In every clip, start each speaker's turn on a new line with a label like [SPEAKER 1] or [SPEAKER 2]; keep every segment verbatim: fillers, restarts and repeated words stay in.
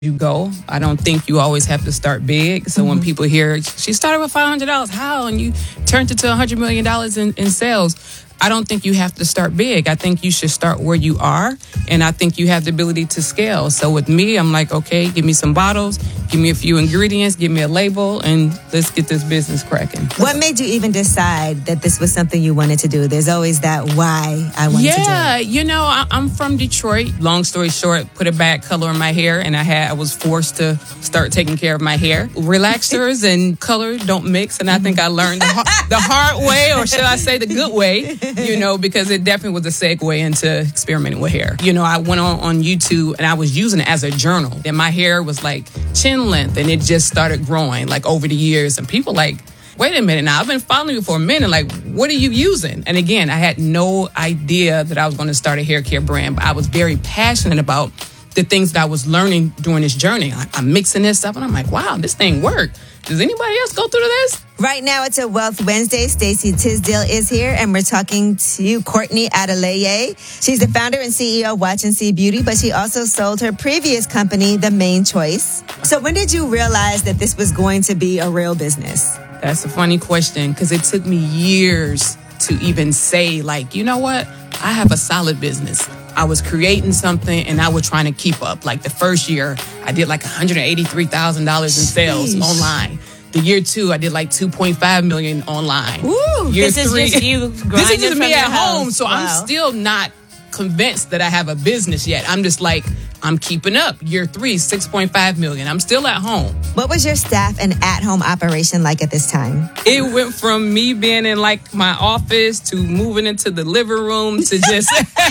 [SPEAKER 1] you go. I don't think you always have to start big. So mm-hmm. when people hear, she started with five hundred dollars, how? And you turned it to one hundred million dollars in, in sales. I don't think you have to start big. I think you should start where you are. And I think you have the ability to scale. So with me, I'm like, okay, give me some bottles, give me a few ingredients, give me a label, and let's get this business cracking.
[SPEAKER 2] What made you even decide that this was something you wanted to do? There's always that why I wanted
[SPEAKER 1] yeah,
[SPEAKER 2] to do it.
[SPEAKER 1] Yeah, you know, I, I'm from Detroit. Long story short, put a bad color in my hair, and I had I was forced to start taking care of my hair. Relaxers and color don't mix, and I think I learned the, ha- the hard way, or should I say the good way, you know, because it definitely was a segue into experimenting with hair. You know, I went on, on YouTube, and I was using it as a journal, and my hair was like chin length, and it just started growing like over the years, and people like, wait a minute now, I've been following you for a minute, like, what are you using? And again, I had no idea that I was going to start a hair care brand, but I was very passionate about the things that I was learning during this journey. I, I'm mixing this up, and I'm like, wow, this thing worked. Does anybody else go through this?
[SPEAKER 2] Right now, it's a Wealth Wednesday. Stacey Tisdale is here, and we're talking to Courtney Adeleye. She's the founder and C E O of Watch and See Beauty, but she also sold her previous company, The Main Choice. So when did you realize that this was going to be a real business?
[SPEAKER 1] That's a funny question, because it took me years to even say, like, you know what? I have a solid business. I was creating something, and I was trying to keep up. Like the first year, I did like one hundred eighty-three thousand dollars in sales Sheesh. online. The year two, I did like two point five million dollars online.
[SPEAKER 2] Ooh,
[SPEAKER 1] year
[SPEAKER 2] this
[SPEAKER 1] three,
[SPEAKER 2] is just you
[SPEAKER 1] This is just me at
[SPEAKER 2] house.
[SPEAKER 1] home, so
[SPEAKER 2] wow.
[SPEAKER 1] I'm still not convinced that I have a business yet. I'm just like, I'm keeping up. Year three, six point five million dollars. I'm still at home.
[SPEAKER 2] What was your staff and at-home operation like at this time?
[SPEAKER 1] It went from me being in like my office to moving into the living room to just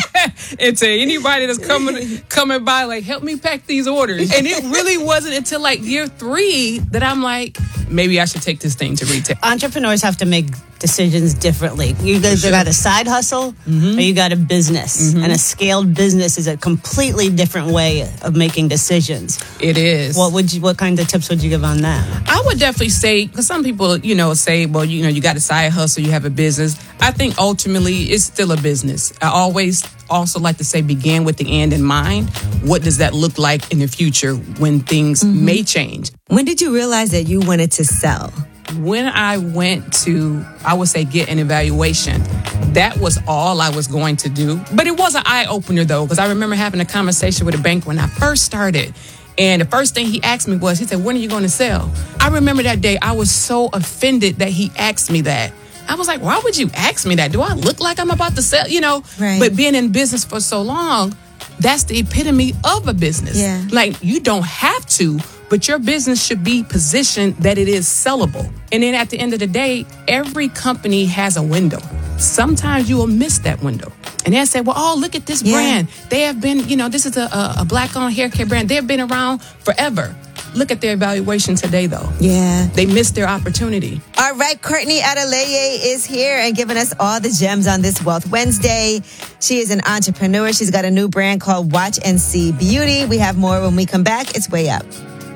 [SPEAKER 1] into anybody that's coming coming by, like, help me pack these orders. And it really wasn't until like year three that I'm like, maybe I should take this thing to retail.
[SPEAKER 3] Entrepreneurs have to make decisions differently. You guys sure. got a side hustle mm-hmm. or you got a business. Mm-hmm. And a scaled business is a completely different way of making decisions.
[SPEAKER 1] It is.
[SPEAKER 3] What would you, what kind of tips would you give on that?
[SPEAKER 1] I would definitely say, because some people, you know, say, well, you know, you got a side hustle, you have a business. I think ultimately it's still a business. I always also like to say, begin with the end in mind. What does that look like in the future when things mm-hmm. may change?
[SPEAKER 2] When did you realize that you wanted to sell?
[SPEAKER 1] When I went to, I would say, get an evaluation, that was all I was going to do. But it was an eye-opener, though, because I remember having a conversation with a banker when I first started. And the first thing he asked me was, he said, when are you going to sell? I remember that day, I was so offended that he asked me that. I was like, why would you ask me that? Do I look like I'm about to sell? You know,
[SPEAKER 2] right.
[SPEAKER 1] But being in business for so long, that's the epitome of a business.
[SPEAKER 2] Yeah.
[SPEAKER 1] Like, you don't have to, but your business should be positioned that it is sellable. And then at the end of the day, every company has a window. Sometimes you will miss that window. And they'll say, well, oh, look at this
[SPEAKER 2] yeah.
[SPEAKER 1] brand. They have been, you know, this is a, a, a black-owned hair care brand. They've been around forever. Look at their evaluation today, though.
[SPEAKER 2] Yeah.
[SPEAKER 1] They missed their opportunity.
[SPEAKER 2] All right, Courtney Adeleye is here and giving us all the gems on this Wealth Wednesday. She is an entrepreneur. She's got a new brand called Watch and See Beauty. We have more when we come back. It's Way Up.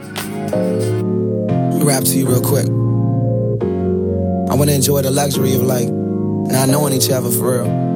[SPEAKER 4] Rap to you real quick. I want to enjoy the luxury of like not knowing each other for real.